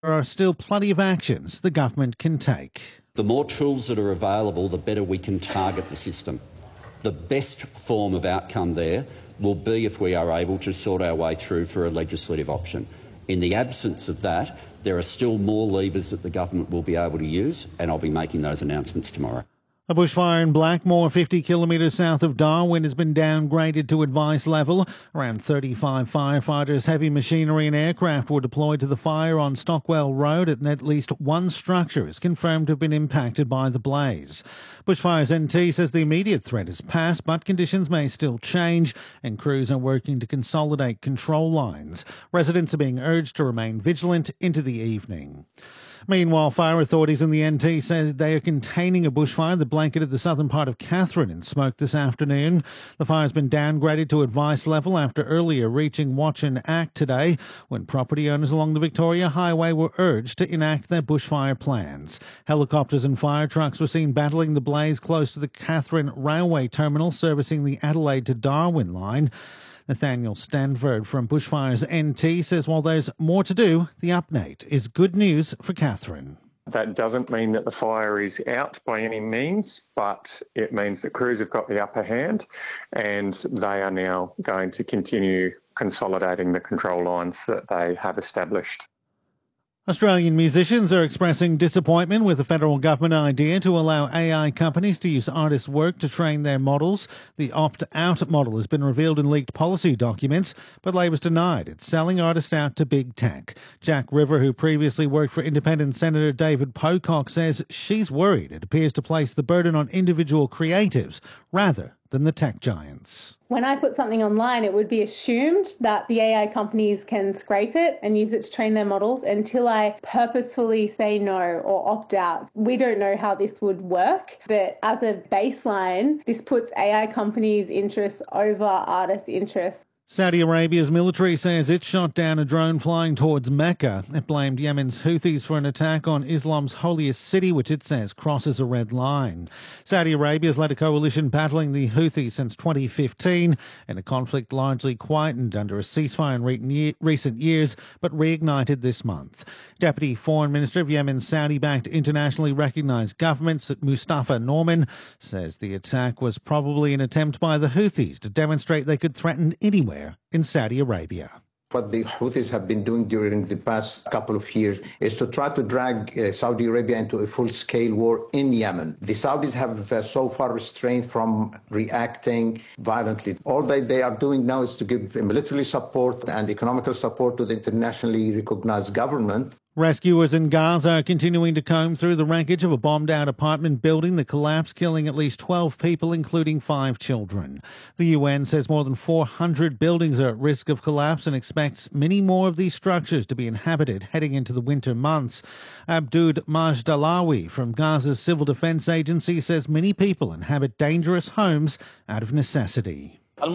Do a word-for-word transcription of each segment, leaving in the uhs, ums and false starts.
there are still plenty of actions the government can take. The more tools that are available, the better we can target the system. The best form of outcome there will be if we are able to sort our way through for a legislative option. In the absence of that, there are still more levers that the government will be able to use, and I'll be making those announcements tomorrow. A bushfire in Blackmore, fifty kilometres south of Darwin, has been downgraded to advice level. Around thirty-five firefighters, heavy machinery and aircraft were deployed to the fire on Stockwell Road, and at least one structure is confirmed to have been impacted by the blaze. Bushfires N T says the immediate threat has passed, but conditions may still change, and crews are working to consolidate control lines. Residents are being urged to remain vigilant into the evening. Meanwhile, fire authorities in the N T say they are containing a bushfire that blanketed the southern part of Katherine in smoke this afternoon. The fire has been downgraded to advice level after earlier reaching watch and act today, when property owners along the Victoria Highway were urged to enact their bushfire plans. Helicopters and fire trucks were seen battling the blaze close to the Katherine Railway Terminal servicing the Adelaide to Darwin line. Nathaniel Stanford from Bushfires N T says while there's more to do, the update is good news for Katherine. That doesn't mean that the fire is out by any means, but it means that crews have got the upper hand and they are now going to continue consolidating the control lines that they have established. Australian musicians are expressing disappointment with the federal government idea to allow A I companies to use artists' work to train their models. The opt-out model has been revealed in leaked policy documents, but Labor's denied it's selling artists out to big tech. Jack River, who previously worked for Independent Senator David Pocock, says she's worried it appears to place the burden on individual creatives rather than the tech giants. When I put something online, it would be assumed that the A I companies can scrape it and use it to train their models until I purposefully say no or opt out. We don't know how this would work, but as a baseline, this puts A I companies' interests over artists' interests. Saudi Arabia's military says it shot down a drone flying towards Mecca. It blamed Yemen's Houthis for an attack on Islam's holiest city, which it says crosses a red line. Saudi Arabia has led a coalition battling the Houthis since twenty fifteen, and a conflict largely quietened under a ceasefire in recent years, but reignited this month. Deputy Foreign Minister of Yemen's Saudi-backed internationally recognised government, Mustafa Norman, says the attack was probably an attempt by the Houthis to demonstrate they could threaten anywhere in Saudi Arabia. What the Houthis have been doing during the past couple of years is to try to drag uh, Saudi Arabia into a full-scale war in Yemen. The Saudis have uh, so far restrained from reacting violently. All that they are doing now is to give military support and economical support to the internationally recognized government. Rescuers in Gaza are continuing to comb through the wreckage of a bombed-out apartment building that collapsed, killing at least twelve people, including five children. The U N says more than four hundred buildings are at risk of collapse and expects many more of these structures to be inhabited heading into the winter months. Abdud Majdalawi from Gaza's Civil Defense Agency says many people inhabit dangerous homes out of necessity.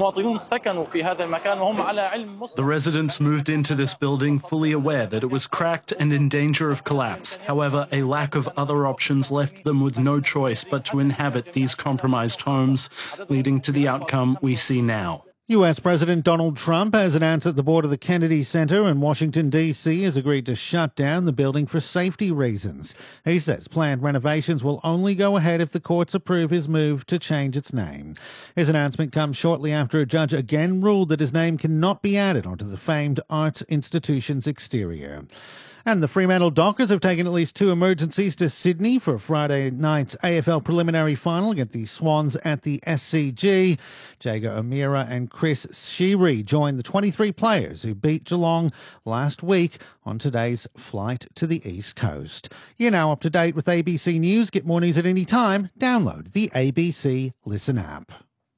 The residents moved into this building fully aware that it was cracked and in danger of collapse. However, a lack of other options left them with no choice but to inhabit these compromised homes, leading to the outcome we see now. U S President Donald Trump has announced that the board of the Kennedy Center in Washington, D C has agreed to shut down the building for safety reasons. He says planned renovations will only go ahead if the courts approve his move to change its name. His announcement comes shortly after a judge again ruled that his name cannot be added onto the famed arts institution's exterior. And the Fremantle Dockers have taken at least two emergencies to Sydney for Friday night's A F L preliminary final against the Swans at the S C G. Jager O'Meara and Chris Sheary joined the twenty-three players who beat Geelong last week on today's flight to the East Coast. You're now up to date with A B C News. Get more news at any time. Download the A B C Listen app.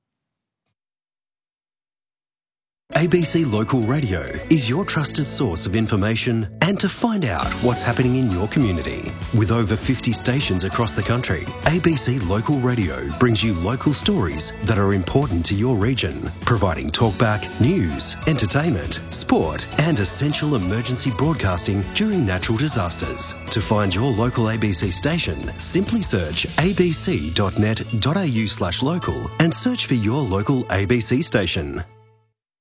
A B C Local Radio is your trusted source of information and to find out what's happening in your community. With over fifty stations across the country, A B C Local Radio brings you local stories that are important to your region, providing talkback, news, entertainment, sport and essential emergency broadcasting during natural disasters. To find your local A B C station, simply search abc dot net dot a u slash local and search for your local A B C station.